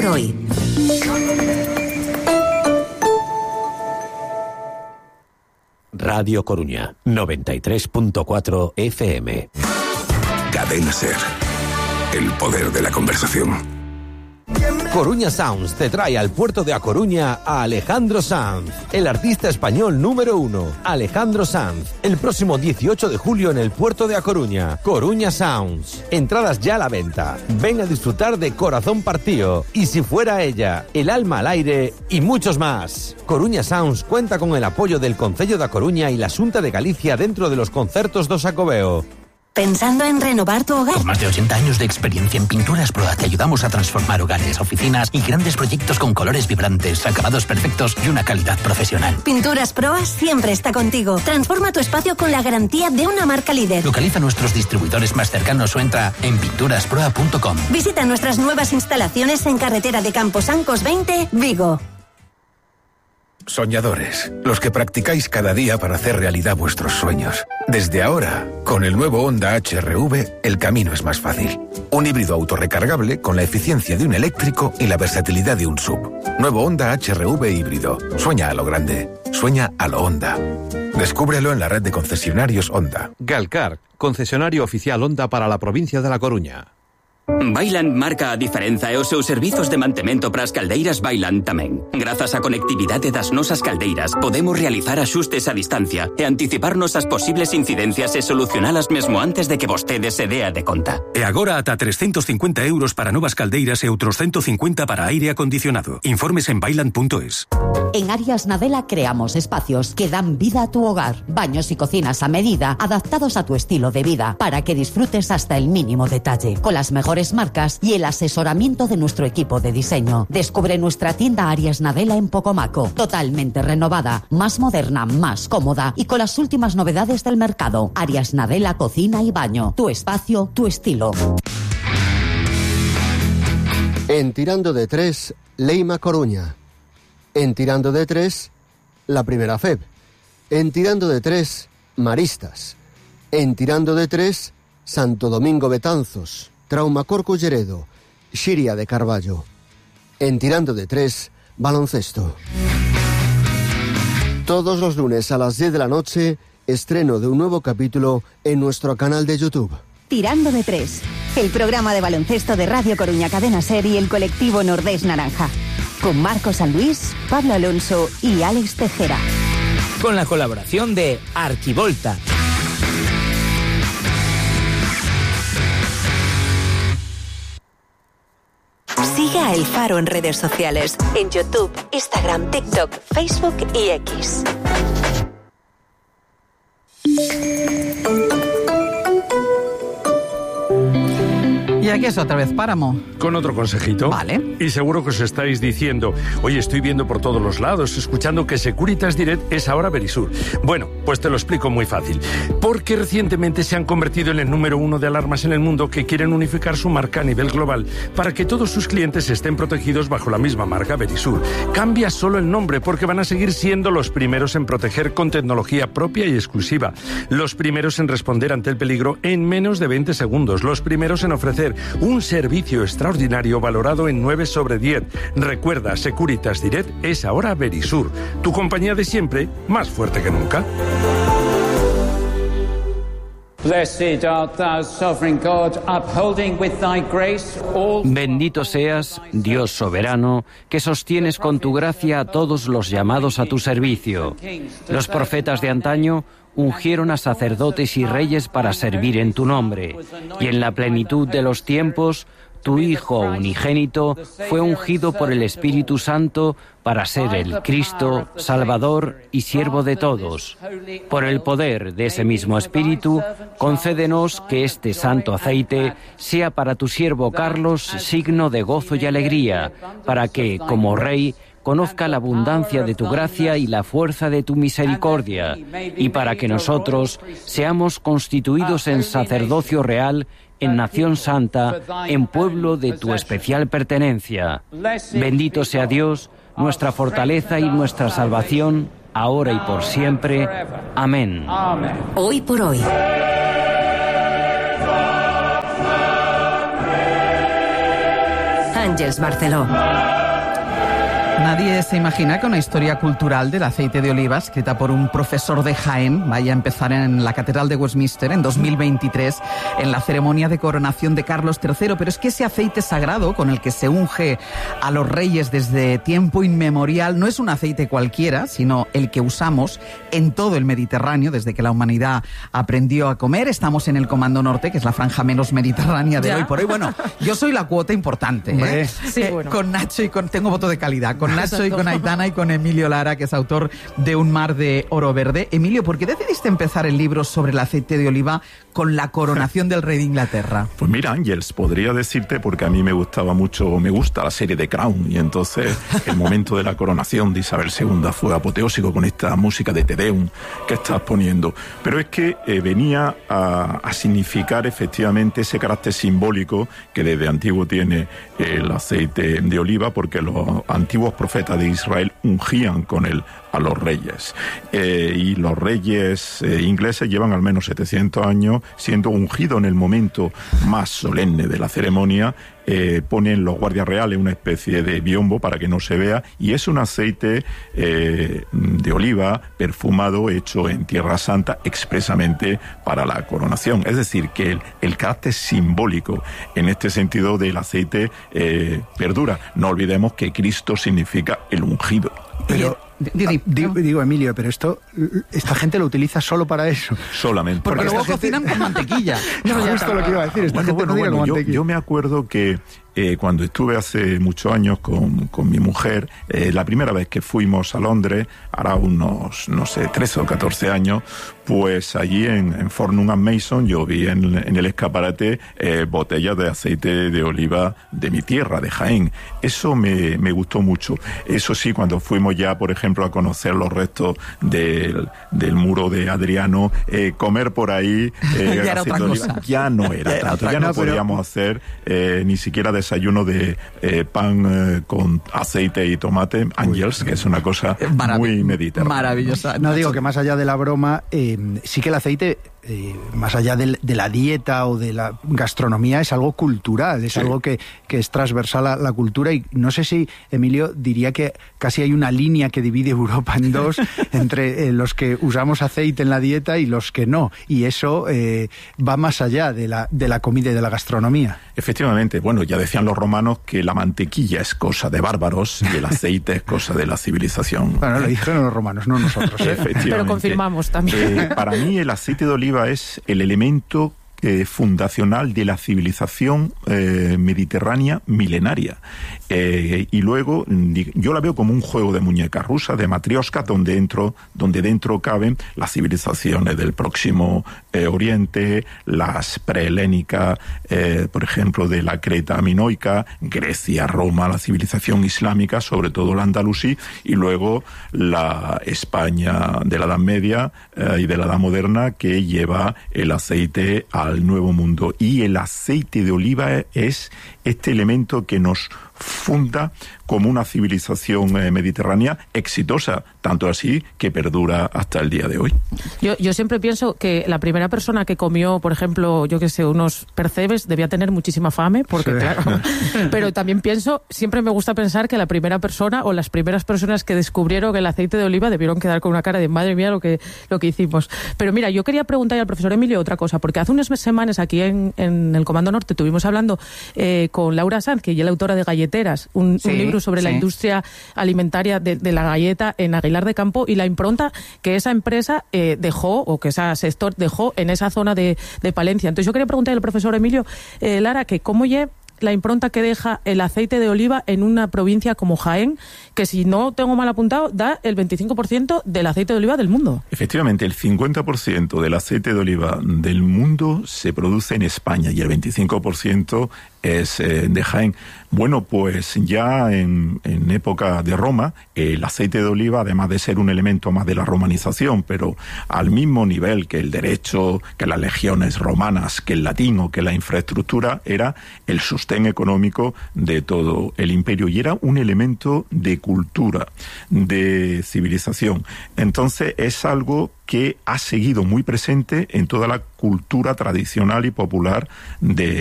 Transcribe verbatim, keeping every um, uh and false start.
por hoy. Radio Coruña, noventa y tres punto cuatro F M. Cadena Ser. El poder de la conversación. Coruña Sounds te trae al puerto de A Coruña a Alejandro Sanz, el artista español número uno. Alejandro Sanz, el próximo dieciocho de julio en el puerto de A Coruña. Coruña Sounds. Entradas ya a la venta. Ven a disfrutar de Corazón Partido, Y si fuera ella, El alma al aire y muchos más. Coruña Sounds cuenta con el apoyo del Concello de A Coruña y la Xunta de Galicia dentro de los concertos do Xacobeo. ¿Pensando en renovar tu hogar? Con más de ochenta años de experiencia en Pinturas Proa te ayudamos a transformar hogares, oficinas y grandes proyectos con colores vibrantes, acabados perfectos y una calidad profesional. Pinturas Proa siempre está contigo. Transforma tu espacio con la garantía de una marca líder. Localiza nuestros distribuidores más cercanos o entra en pinturas proa punto com. Visita nuestras nuevas instalaciones en carretera de Camposancos veinte, Vigo. Soñadores, los que practicáis cada día para hacer realidad vuestros sueños. Desde ahora, con el nuevo Honda H R V, el camino es más fácil. Un híbrido autorrecargable con la eficiencia de un eléctrico y la versatilidad de un S U V. Nuevo Honda H R V híbrido. Sueña a lo grande. Sueña a lo Honda. Descúbrelo en la red de concesionarios Honda. Galcar, concesionario oficial Honda para la provincia de La Coruña. Bailan marca a diferenza e os seus servizos de mantemento para as caldeiras bailan tamén. Grazas á conectividade das nosas caldeiras, podemos realizar axustes a distancia e anticiparnos as posibles incidencias e solucionalas mesmo antes de que vostede se dea de conta. E agora ata trescentos cincuenta euros para novas caldeiras e outros ciento cincuenta para aire acondicionado. Informes en bailan punto es. En Arias Nadela creamos espacios que dan vida a tu hogar. Baños y cocinas a medida, adaptados a tu estilo de vida, para que disfrutes hasta el mínimo detalle. Con las mejores marcas y el asesoramiento de nuestro equipo de diseño. Descubre nuestra tienda Arias Nadela en Pocomaco, totalmente renovada, más moderna, más cómoda y con las últimas novedades del mercado. Arias Nadela Cocina y Baño, tu espacio, tu estilo. En Tirando de Tres, Leima Coruña. En Tirando de Tres, la Primera F E B. En Tirando de Tres, Maristas. En Tirando de Tres, Santo Domingo Betanzos, Traumacorco Lleredo, Xiria de Carballo. En Tirando de Tres, baloncesto. Todos los lunes a las diez de la noche, estreno de un nuevo capítulo en nuestro canal de YouTube. Tirando de Tres, el programa de baloncesto de Radio Coruña Cadena Ser y el colectivo Nordés Naranja. Con Marco San Luis, Pablo Alonso y Alex Tejera. Con la colaboración de Arquivolta. Sigue a El Faro en redes sociales, en YouTube, Instagram, TikTok, Facebook y X. Y aquí es otra vez Páramo. Con otro consejito. Vale. Y seguro que os estáis diciendo, oye, estoy viendo por todos los lados, escuchando que Securitas Direct es ahora Verisur. Bueno, pues te lo explico muy fácil. Porque recientemente se han convertido en el número uno de alarmas en el mundo que quieren unificar su marca a nivel global para que todos sus clientes estén protegidos bajo la misma marca Verisur. Cambia solo el nombre porque van a seguir siendo los primeros en proteger con tecnología propia y exclusiva. Los primeros en responder ante el peligro en menos de veinte segundos. Los primeros en ofrecer un servicio extraordinario valorado en nueve sobre diez. Recuerda, Securitas Direct es ahora Verisur, tu compañía de siempre, más fuerte que nunca. Bendito seas, Dios soberano, que sostienes con tu gracia a todos los llamados a tu servicio. Los profetas de antaño ungieron a sacerdotes y reyes para servir en tu nombre, y en la plenitud de los tiempos, tu Hijo unigénito fue ungido por el Espíritu Santo para ser el Cristo, Salvador y siervo de todos. Por el poder de ese mismo Espíritu, concédenos que este santo aceite sea para tu siervo Carlos signo de gozo y alegría, para que, como Rey, conozca la abundancia de tu gracia y la fuerza de tu misericordia, y para que nosotros seamos constituidos en sacerdocio real, en nación santa, en pueblo de tu especial pertenencia. Bendito sea Dios, nuestra fortaleza y nuestra salvación, ahora y por siempre. Amén. Hoy por hoy. Ángels Barceló. Nadie se imagina que una historia cultural del aceite de oliva, escrita por un profesor de Jaén, vaya a empezar en la Catedral de Westminster en dos mil veintitrés, en la ceremonia de coronación de Carlos tercero. Pero es que ese aceite sagrado con el que se unge a los reyes desde tiempo inmemorial no es un aceite cualquiera, sino el que usamos en todo el Mediterráneo desde que la humanidad aprendió a comer. Estamos en el Comando Norte, que es la franja menos mediterránea de ¿Ya? hoy por hoy. Bueno, yo soy la cuota importante, ¿eh? Sí, eh, bueno. Con Nacho y con... Tengo voto de calidad. Con Nacho y con Aitana y con Emilio Lara, que es autor de Un mar de oro verde. Emilio, ¿por qué decidiste empezar el libro sobre el aceite de oliva con la coronación del rey de Inglaterra? Pues mira, Ángels, podría decirte, porque a mí me gustaba mucho, me gusta la serie de Crown, y entonces el momento de la coronación de Isabel segunda fue apoteósico con esta música de Te Deum que estás poniendo. Pero es que eh, venía a, a significar efectivamente ese carácter simbólico que desde antiguo tiene el aceite de oliva, porque los antiguos profetas de Israel ungían con él a los reyes. Eh, y los reyes eh, ingleses llevan al menos setecientos años siendo ungidos en el momento más solemne de la ceremonia. Eh, ponen los guardias reales una especie de biombo para que no se vea, y es un aceite eh, de oliva perfumado hecho en Tierra Santa expresamente para la coronación. Es decir, que el, el carácter simbólico en este sentido del aceite eh, perdura. No olvidemos que Cristo significa el ungido. Pero digo, digo, Emilio, pero esto, esta gente lo utiliza solo para eso. Solamente. Porque luego gente... cocinan con mantequilla. No, no, justo lo que iba a decir. Esta bueno, gente bueno, no bueno, con yo, mantequilla. yo me acuerdo que eh, cuando estuve hace muchos años con, con mi mujer, eh, la primera vez que fuimos a Londres, hará unos, no sé, trece o catorce años, pues allí en, en Fortnum and Mason yo vi en, en el escaparate eh, botellas de aceite de oliva de mi tierra, de Jaén. Eso me, me gustó mucho. Eso sí, cuando fuimos ya, por ejemplo, a conocer los restos del, del muro de Adriano, eh, comer por ahí eh, ya, era otra cosa. ya no era ya tanto, era ya no cosa, podíamos pero... hacer eh, ni siquiera desayuno de eh, pan eh, con aceite y tomate, Ángels, que es una cosa Marav- muy mediterránea. Maravillosa. No digo que más allá de la broma, eh, sí que el aceite, eh, más allá de, de la dieta o de la gastronomía, es algo cultural, es sí. algo que, que es transversal a la cultura, y no sé si, Emilio, diría que casi hay una línea que divide Europa en dos, entre eh, los que usamos aceite en la dieta y los que no, y eso eh, va más allá de la, de la comida y de la gastronomía. Efectivamente, bueno, ya decían los romanos que la mantequilla es cosa de bárbaros y el aceite es cosa de la civilización. Bueno, lo dijeron los romanos, no nosotros. ¿eh? Pero confirmamos también. Eh, para mí el aceite de oliva es el elemento Eh, fundacional de la civilización eh, mediterránea milenaria. Eh, y luego yo la veo como un juego de muñecas rusas, de matrioscas, donde dentro, donde dentro caben las civilizaciones del próximo eh, Oriente, las prehelénicas, eh, por ejemplo, de la Creta minoica, Grecia, Roma, la civilización islámica, sobre todo la andalusí, y luego la España de la Edad Media eh, y de la Edad Moderna, que lleva el aceite al Nuevo Mundo. Y el aceite de oliva es este elemento que nos funda como una civilización eh, mediterránea exitosa, tanto así que perdura hasta el día de hoy. Yo, yo siempre pienso que la primera persona que comió, por ejemplo, yo que sé, unos percebes, debía tener muchísima fame, porque sí. claro, pero también pienso, siempre me gusta pensar que la primera persona o las primeras personas que descubrieron el aceite de oliva debieron quedar con una cara de madre mía lo que, lo que hicimos. Pero mira, yo quería preguntarle al profesor Emilio otra cosa, porque hace unas semanas aquí en, en el Comando Norte estuvimos hablando eh, con Laura Sanz, que ella es la autora de Galleteras, un, sí, un libro sobre sí. la industria alimentaria de, de la galleta en Aguilar de Campo, y la impronta que esa empresa eh, dejó, o que ese sector dejó en esa zona de, de Palencia. Entonces yo quería preguntarle al profesor Emilio eh, Lara, que cómo lle la impronta que deja el aceite de oliva en una provincia como Jaén, que si no tengo mal apuntado, da el veinticinco por ciento del aceite de oliva del mundo. Efectivamente, el cincuenta por ciento del aceite de oliva del mundo se produce en España y el veinticinco por ciento es eh, de Jaén. Bueno, pues ya en, en época de Roma, el aceite de oliva, además de ser un elemento más de la romanización, pero al mismo nivel que el derecho, que las legiones romanas, que el latín o que la infraestructura, era el sostén económico de todo el imperio, y era un elemento de cultura, de civilización. Entonces es algo que ha seguido muy presente en toda la cultura tradicional y popular de